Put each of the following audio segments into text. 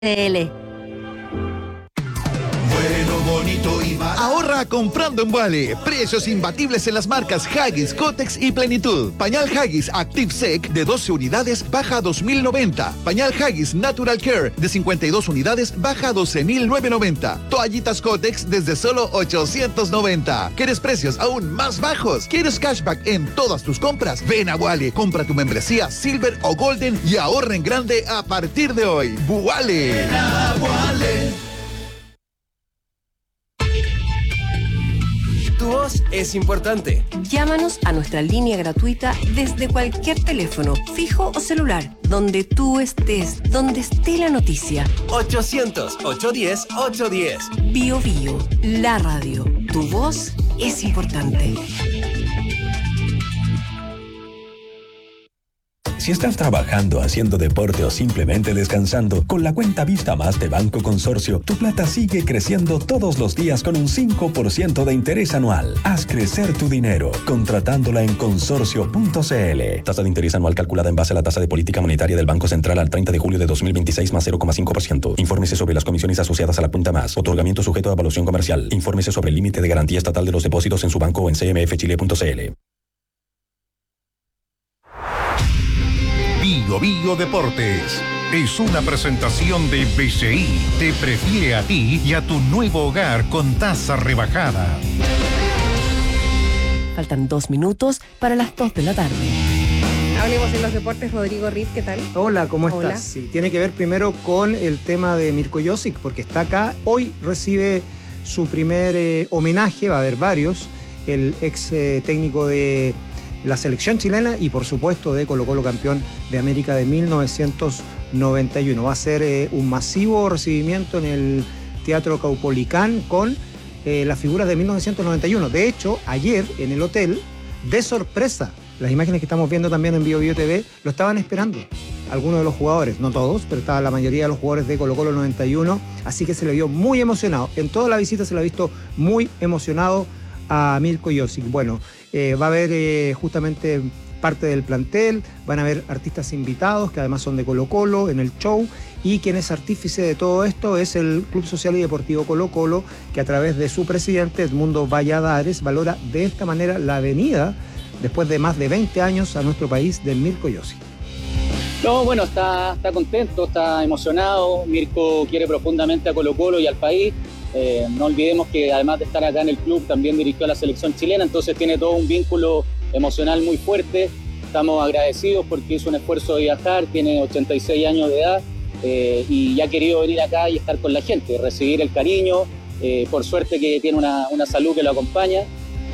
Bueno, bonito y barato. Ahorra comprando en Wally. Precios imbatibles en las marcas Huggies, Kotex y Plenitud. Pañal Huggies Active Sec de 12 unidades baja a 2.090. Pañal Huggies Natural Care de 52 unidades baja a 12.990. Toallitas Kotex desde solo 890. ¿Quieres precios aún más bajos? ¿Quieres cashback en todas tus compras? Ven a Wally. Compra tu membresía Silver o Golden y ahorra en grande a partir de hoy. Wally. Tu voz es importante. Llámanos a nuestra línea gratuita desde cualquier teléfono, fijo o celular, donde tú estés, donde esté la noticia. 800-810-810. Bio Bio, la radio. Tu voz es importante. Si estás trabajando, haciendo deporte o simplemente descansando, con la cuenta Vista Más de Banco Consorcio, tu plata sigue creciendo todos los días con un 5% de interés anual. Haz crecer tu dinero, contratándola en consorcio.cl. Tasa de interés anual calculada en base a la tasa de política monetaria del Banco Central al 30 de julio de 2026 más 0,5%. Infórmese sobre las comisiones asociadas a la cuenta Más. Otorgamiento sujeto a evaluación comercial. Infórmese sobre el límite de garantía estatal de los depósitos en su banco o en cmfchile.cl. Bio Bio Deportes es una presentación de BCI. Te prefiere a ti y a tu nuevo hogar con tasa rebajada. Faltan 2 minutos para las 2 de la tarde. Hablemos en los deportes. Rodrigo Riz, ¿qué tal? Hola, ¿cómo estás? Hola. Sí, tiene que ver primero con el tema de Mirko Josic, porque está acá. Hoy recibe su primer homenaje, va a haber varios. El ex técnico de la selección chilena y por supuesto de Colo-Colo, campeón de América de 1991. Va a ser un masivo recibimiento en el Teatro Caupolicán con las figuras de 1991. De hecho, ayer en el hotel, de sorpresa, las imágenes que estamos viendo también en Bio Bio TV, lo estaban esperando algunos de los jugadores, no todos, pero estaba la mayoría de los jugadores de Colo-Colo 91, así que se le vio muy emocionado. En toda la visita se le ha visto muy emocionado a Mirko Josic. Bueno, va a haber justamente parte del plantel, van a haber artistas invitados que además son de Colo-Colo en el show, y quien es artífice de todo esto es el Club Social y Deportivo Colo-Colo, que a través de su presidente Edmundo Valladares valora de esta manera la venida, después de más de 20 años a nuestro país, de Mirko Josic. No, bueno, está contento, está emocionado. Mirko quiere profundamente a Colo-Colo y al país. No olvidemos que además de estar acá en el club también dirigió a la selección chilena, entonces tiene todo un vínculo emocional muy fuerte. Estamos agradecidos porque hizo un esfuerzo de viajar, tiene 86 años de edad y ya ha querido venir acá y estar con la gente, recibir el cariño, por suerte que tiene una salud que lo acompaña.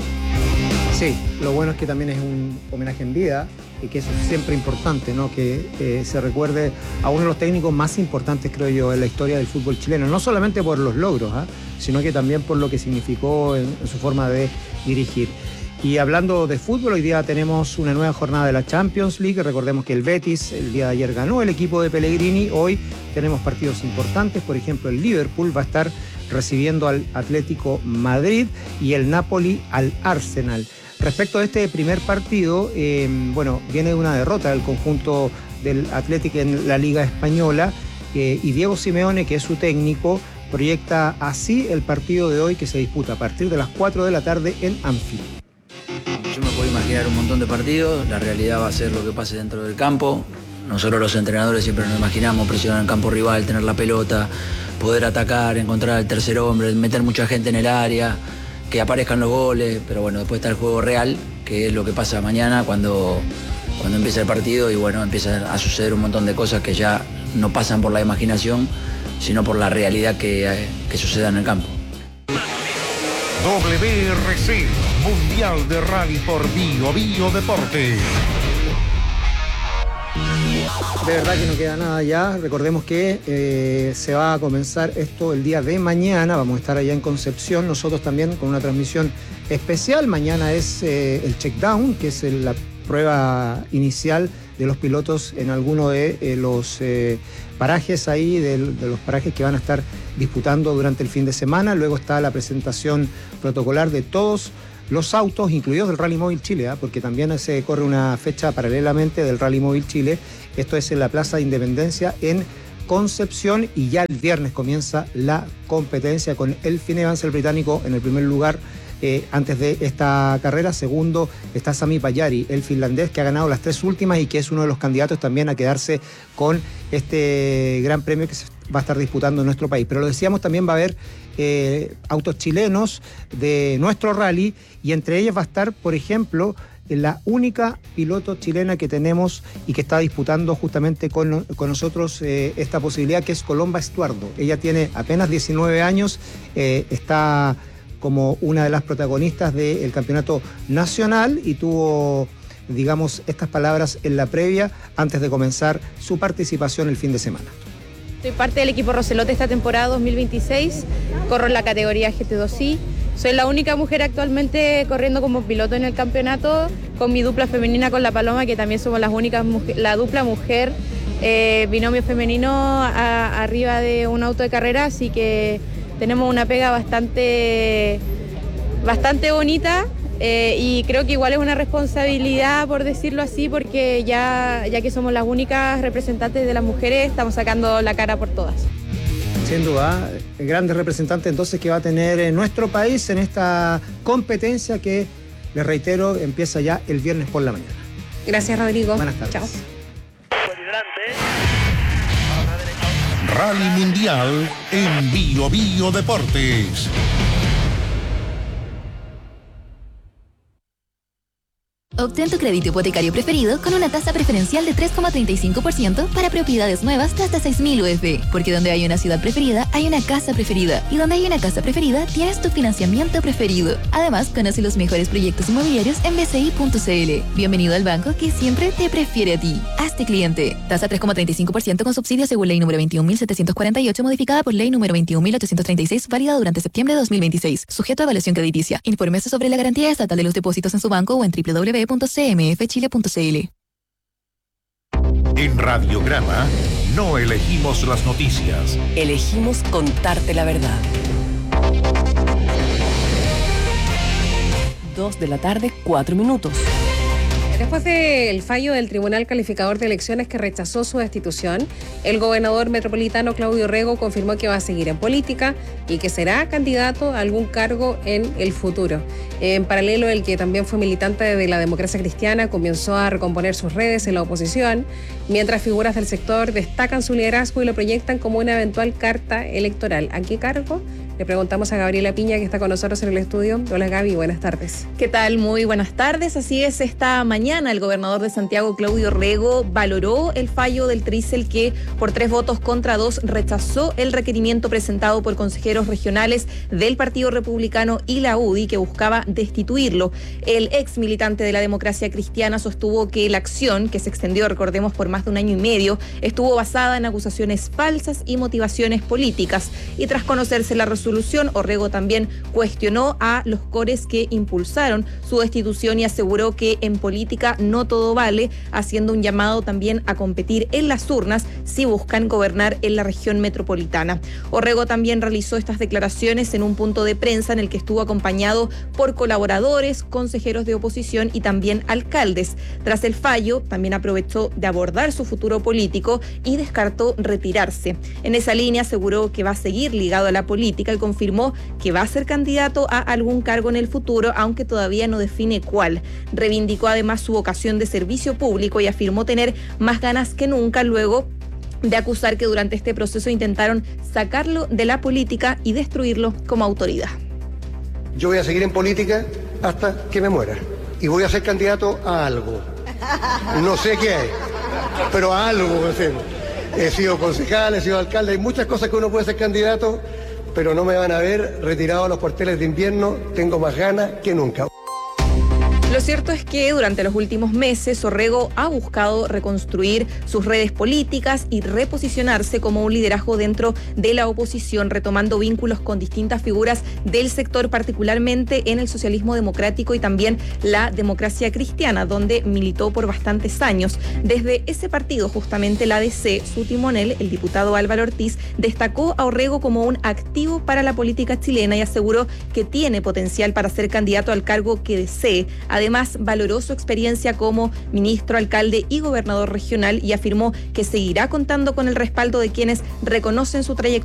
Sí, lo bueno es que también es un homenaje en vida y que eso es siempre importante, ¿no? Que se recuerde a uno de los técnicos más importantes, creo yo, en la historia del fútbol chileno, no solamente por los logros, sino que también por lo que significó en su forma de dirigir. Y hablando de fútbol, hoy día tenemos una nueva jornada de la Champions League. Recordemos que el Betis el día de ayer ganó el equipo de Pellegrini. Hoy tenemos partidos importantes, por ejemplo el Liverpool va a estar recibiendo al Atlético Madrid y el Napoli al Arsenal. Respecto a este primer partido, bueno, viene una derrota del conjunto del Atlético en la Liga Española y Diego Simeone, que es su técnico, proyecta así el partido de hoy, que se disputa a partir de las 4 de la tarde en Anfield. Yo me puedo imaginar un montón de partidos, la realidad va a ser lo que pase dentro del campo. Nosotros los entrenadores siempre nos imaginamos presionar el campo rival, tener la pelota, poder atacar, encontrar al tercer hombre, meter mucha gente en el área, que aparezcan los goles, pero bueno, después está el juego real, que es lo que pasa mañana cuando empieza el partido y bueno, empiezan a suceder un montón de cosas que ya no pasan por la imaginación, sino por la realidad que suceda en el campo. WRC, Mundial de Rally por Bio Bio Deportes. De verdad que no queda nada ya. Recordemos que se va a comenzar esto el día de mañana. Vamos a estar allá en Concepción, nosotros también con una transmisión especial. Mañana es el checkdown, que es la prueba inicial de los pilotos en alguno de los parajes ahí, de los parajes que van a estar disputando durante el fin de semana. Luego está la presentación protocolar de todos los autos, incluidos del Rally Móvil Chile, porque también se corre una fecha paralelamente del Rally Móvil Chile. Esto es en la Plaza de Independencia en Concepción, y ya el viernes comienza la competencia con Elfyn Evans, el británico, en el primer lugar. Antes de esta carrera. Segundo está Sami Pajari, el finlandés, que ha ganado las 3 últimas y que es uno de los candidatos también a quedarse con este gran premio que se va a estar disputando en nuestro país. Pero lo decíamos, también va a haber autos chilenos de nuestro rally, y entre ellas va a estar, por ejemplo, la única piloto chilena que tenemos y que está disputando justamente con nosotros esta posibilidad, que es Colomba Estuardo. Ella tiene apenas 19 años, está como una de las protagonistas del campeonato nacional, y tuvo, digamos, estas palabras en la previa antes de comenzar su participación el fin de semana. Soy parte del equipo Rocelote esta temporada 2026, corro en la categoría GT2i, soy la única mujer actualmente corriendo como piloto en el campeonato, con mi dupla femenina con la Paloma, que también somos las únicas, la dupla mujer, binomio femenino arriba de un auto de carrera, así que tenemos una pega bastante bonita, y creo que igual es una responsabilidad, por decirlo así, porque ya que somos las únicas representantes de las mujeres, estamos sacando la cara por todas. Sin duda, grandes representantes entonces que va a tener nuestro país en esta competencia que, les reitero, empieza ya el viernes por la mañana. Gracias, Rodrigo. Buenas tardes. Chao. Rally Mundial en Bio Bio Deportes. Obtén tu crédito hipotecario preferido con una tasa preferencial de 3,35% para propiedades nuevas de hasta 6.000 UF. Porque donde hay una ciudad preferida, hay una casa preferida. Y donde hay una casa preferida, tienes tu financiamiento preferido. Además, conoce los mejores proyectos inmobiliarios en bci.cl. Bienvenido al banco que siempre te prefiere a ti. Hazte cliente. Tasa 3,35% con subsidio según ley número 21.748, modificada por ley número 21.836, válida durante septiembre de 2026. Sujeto a evaluación crediticia. Infórmese sobre la garantía estatal de los depósitos en su banco o en www.cmfchile.cl. En Radiograma no elegimos las noticias. Elegimos contarte la verdad. 2 de la tarde, 4 minutos. Después del fallo del Tribunal Calificador de Elecciones que rechazó su destitución, el gobernador metropolitano Claudio Rego confirmó que va a seguir en política y que será candidato a algún cargo en el futuro. En paralelo, el que también fue militante de la Democracia Cristiana comenzó a recomponer sus redes en la oposición, mientras figuras del sector destacan su liderazgo y lo proyectan como una eventual carta electoral. ¿A qué cargo? Le preguntamos a Gabriela Piña, que está con nosotros en el estudio. Hola, Gaby, buenas tardes. ¿Qué tal? Muy buenas tardes. Así es, esta mañana el gobernador de Santiago, Claudio Rego, valoró el fallo del Trisel que, por 3 votos contra 2, rechazó el requerimiento presentado por consejeros regionales del Partido Republicano y la UDI, que buscaba destituirlo. El ex militante de la Democracia Cristiana sostuvo que la acción, que se extendió, recordemos, por más de 1 año y medio, estuvo basada en acusaciones falsas y motivaciones políticas. Y tras conocerse la resolución, Orrego también cuestionó a los cores que impulsaron su destitución y aseguró que en política no todo vale, haciendo un llamado también a competir en las urnas si buscan gobernar en la región metropolitana. Orrego también realizó estas declaraciones en un punto de prensa en el que estuvo acompañado por colaboradores, consejeros de oposición y también alcaldes. Tras el fallo, también aprovechó de abordar su futuro político y descartó retirarse. En esa línea aseguró que va a seguir ligado a la política y confirmó que va a ser candidato a algún cargo en el futuro, aunque todavía no define cuál. Reivindicó además su vocación de servicio público y afirmó tener más ganas que nunca luego de acusar que durante este proceso intentaron sacarlo de la política y destruirlo como autoridad. Yo voy a seguir en política hasta que me muera y voy a ser candidato a algo. No sé qué es, pero a algo voy a ser. He sido concejal, he sido alcalde, hay muchas cosas que uno puede ser candidato, pero no me van a ver retirado a los cuarteles de invierno. Tengo más ganas que nunca. Lo cierto es que durante los últimos meses Orrego ha buscado reconstruir sus redes políticas y reposicionarse como un liderazgo dentro de la oposición, retomando vínculos con distintas figuras del sector, particularmente en el socialismo democrático y también la Democracia Cristiana, donde militó por bastantes años. Desde ese partido, justamente la DC, su timonel, el diputado Álvaro Ortiz, destacó a Orrego como un activo para la política chilena y aseguró que tiene potencial para ser candidato al cargo que desee. Además, valoró su experiencia como ministro, alcalde y gobernador regional y afirmó que seguirá contando con el respaldo de quienes reconocen su trayectoria